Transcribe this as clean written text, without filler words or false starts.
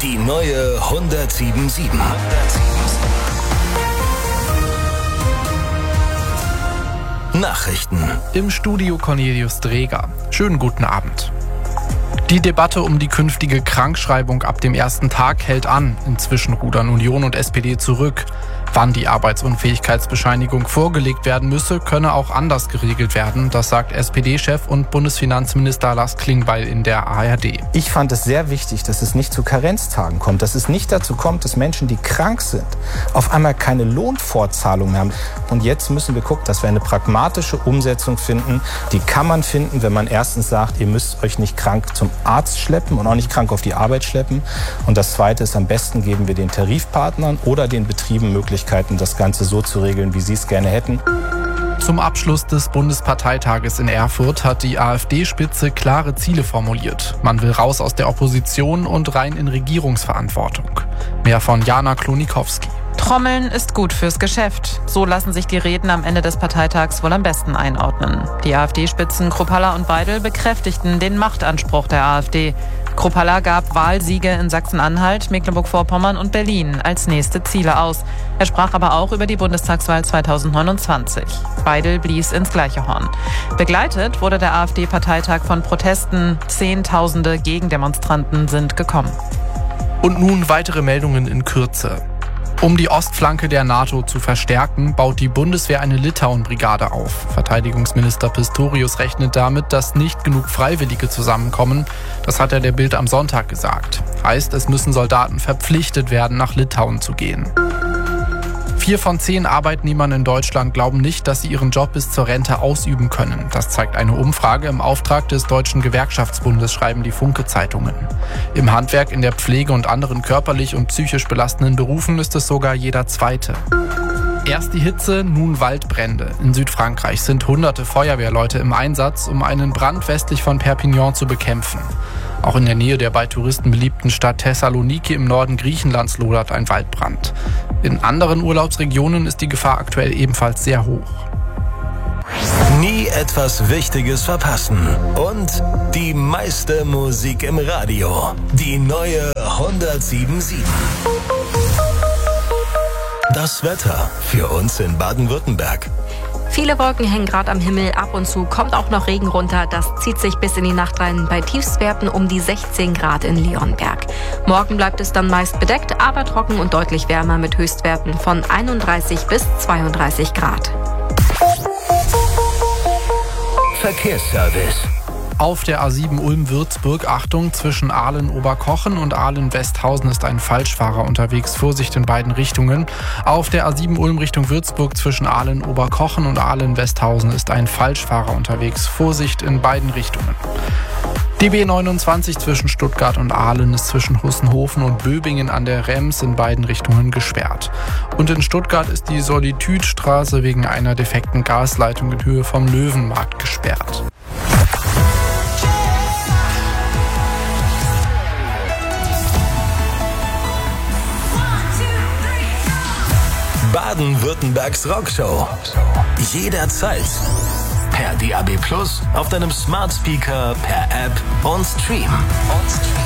Die neue 107.7. Nachrichten. Im Studio Cornelius Dreger. Schönen guten Abend. Die Debatte um die künftige Krankschreibung ab dem ersten Tag hält an. Inzwischen rudern Union und SPD zurück. Wann die Arbeitsunfähigkeitsbescheinigung vorgelegt werden müsse, könne auch anders geregelt werden. Das sagt SPD-Chef und Bundesfinanzminister Lars Klingbeil in der ARD. Ich fand es sehr wichtig, dass es nicht zu Karenztagen kommt, dass es nicht dazu kommt, dass Menschen, die krank sind, auf einmal keine Lohnfortzahlung mehr haben. Und jetzt müssen wir gucken, dass wir eine pragmatische Umsetzung finden. Die kann man finden, wenn man erstens sagt, ihr müsst euch nicht krank zum Arzt schleppen und auch nicht krank auf die Arbeit schleppen. Und das Zweite ist, am besten geben wir den Tarifpartnern oder den Betrieben Möglichkeiten, das Ganze so zu regeln, wie sie es gerne hätten. Zum Abschluss des Bundesparteitages in Erfurt hat die AfD-Spitze klare Ziele formuliert. Man will raus aus der Opposition und rein in Regierungsverantwortung. Mehr von Jana Klonikowski. Trommeln ist gut fürs Geschäft. So lassen sich die Reden am Ende des Parteitags wohl am besten einordnen. Die AfD-Spitzen Kruppalla und Weidel bekräftigten den Machtanspruch der AfD. Kruppalla gab Wahlsiege in Sachsen-Anhalt, Mecklenburg-Vorpommern und Berlin als nächste Ziele aus. Er sprach aber auch über die Bundestagswahl 2029. Weidel blies ins gleiche Horn. Begleitet wurde der AfD-Parteitag von Protesten. Zehntausende Gegendemonstranten sind gekommen. Und nun weitere Meldungen in Kürze. Um die Ostflanke der NATO zu verstärken, baut die Bundeswehr eine Litauen-Brigade auf. Verteidigungsminister Pistorius rechnet damit, dass nicht genug Freiwillige zusammenkommen. Das hat er der Bild am Sonntag gesagt. Heißt, es müssen Soldaten verpflichtet werden, nach Litauen zu gehen. 4 von 10 Arbeitnehmern in Deutschland glauben nicht, dass sie ihren Job bis zur Rente ausüben können. Das zeigt eine Umfrage im Auftrag des Deutschen Gewerkschaftsbundes, schreiben die Funke-Zeitungen. Im Handwerk, in der Pflege und anderen körperlich und psychisch belastenden Berufen ist es sogar jeder Zweite. Erst die Hitze, nun Waldbrände. In Südfrankreich sind hunderte Feuerwehrleute im Einsatz, um einen Brand westlich von Perpignan zu bekämpfen. Auch in der Nähe der bei Touristen beliebten Stadt Thessaloniki im Norden Griechenlands lodert ein Waldbrand. In anderen Urlaubsregionen ist die Gefahr aktuell ebenfalls sehr hoch. Nie etwas Wichtiges verpassen. Und die meiste Musik im Radio. Die neue 107.7. Das Wetter für uns in Baden-Württemberg. Viele Wolken hängen gerade am Himmel, ab und zu kommt auch noch Regen runter. Das zieht sich bis in die Nacht rein bei Tiefstwerten um die 16 Grad in Leonberg. Morgen bleibt es dann meist bedeckt, aber trocken und deutlich wärmer mit Höchstwerten von 31 bis 32 Grad. Verkehrsservice. Auf der A7 Ulm-Würzburg, Achtung, zwischen Aalen-Oberkochen und Aalen-Westhausen ist ein Falschfahrer unterwegs. Vorsicht in beiden Richtungen. Auf der A7 Ulm Richtung Würzburg zwischen Aalen-Oberkochen und Aalen-Westhausen ist ein Falschfahrer unterwegs. Vorsicht in beiden Richtungen. Die B29 zwischen Stuttgart und Aalen ist zwischen Hussenhofen und Böbingen an der Rems in beiden Richtungen gesperrt. Und in Stuttgart ist die Solitudstraße wegen einer defekten Gasleitung in Höhe vom Löwenmarkt gesperrt. Baden-Württembergs Rockshow. Jederzeit. Per DAB+, auf deinem Smart Speaker, per App und Stream.